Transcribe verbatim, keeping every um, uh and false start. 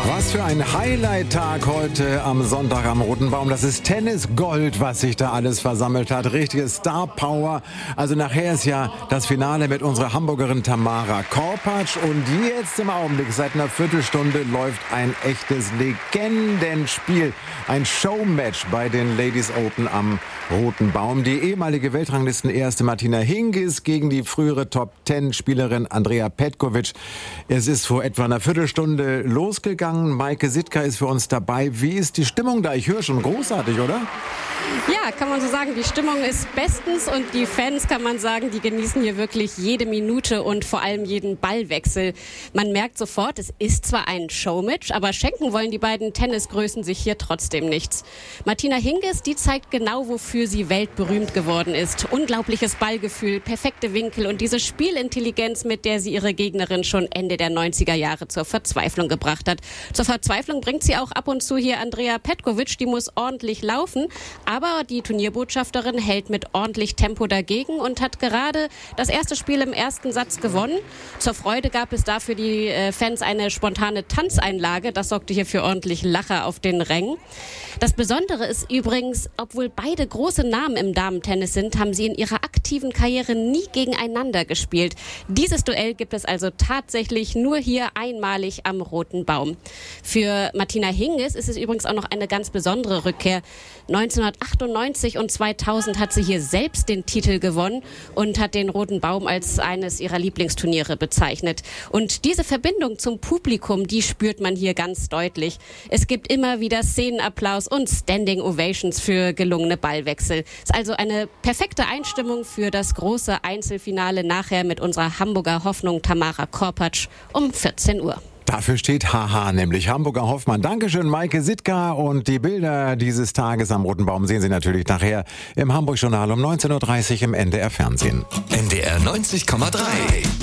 Was für ein Highlight-Tag heute am Sonntag am Roten Baum. Das ist Tennis-Gold, was sich da alles versammelt hat. Richtige Star-Power. Also nachher ist ja das Finale mit unserer Hamburgerin Tamara Korpatsch. Und jetzt im Augenblick, seit einer Viertelstunde, läuft ein echtes Legendenspiel. Ein Showmatch bei den Ladies Open am Roten Baum. Die ehemalige Weltranglisten-Erste Martina Hingis gegen die frühere Top-Ten-Spielerin Andrea Petkovic. Es ist vor etwa einer Viertelstunde losgegangen. Maike Sitka ist für uns dabei. Wie ist die Stimmung da? Ich höre schon großartig, oder? Ja, kann man so sagen. Die Stimmung ist bestens und die Fans, kann man sagen, die genießen hier wirklich jede Minute und vor allem jeden Ballwechsel. Man merkt sofort, es ist zwar ein Showmatch, aber schenken wollen die beiden Tennisgrößen sich hier trotzdem nichts. Martina Hingis, die zeigt genau, wofür sie weltberühmt geworden ist. Unglaubliches Ballgefühl, perfekte Winkel und diese Spielintelligenz, mit der sie ihre Gegnerin schon Ende der neunziger Jahre zur Verzweiflung gebracht hat. Zur Verzweiflung bringt sie auch ab und zu hier Andrea Petkovic, die muss ordentlich laufen, aber die Turnierbotschafterin hält mit ordentlich Tempo dagegen und hat gerade das erste Spiel im ersten Satz gewonnen. Zur Freude gab es dafür die äh, Fans eine spontane Tanzeinlage. Das sorgte hier für ordentlich Lacher auf den Rängen. Das Besondere ist übrigens, obwohl beide große Namen im Damentennis sind, haben sie in ihrer aktiven Karriere nie gegeneinander gespielt. Dieses Duell gibt es also tatsächlich nur hier einmalig am Roten Baum. Für Martina Hingis ist es übrigens auch noch eine ganz besondere Rückkehr. neunzehnhundertachtundneunzig und zweitausend hat sie hier selbst den Titel gewonnen und hat den Roten Baum als eines ihrer Lieblingsturniere bezeichnet. Und diese Verbindung zum Publikum, die spürt man hier ganz deutlich. Es gibt immer wieder Szenenapplaus und Standing Ovations für gelungene Ballwechsel. Ist also eine perfekte Einstimmung für das große Einzelfinale nachher mit unserer Hamburger Hoffnung Tamara Korpatsch um vierzehn Uhr. Dafür steht H H, nämlich Hamburger Hoffmann. Dankeschön, Maike Sitka. Und die Bilder dieses Tages am Roten Baum sehen Sie natürlich nachher im Hamburg-Journal um neunzehn Uhr dreißig im N D R Fernsehen. N D R neunzig Komma drei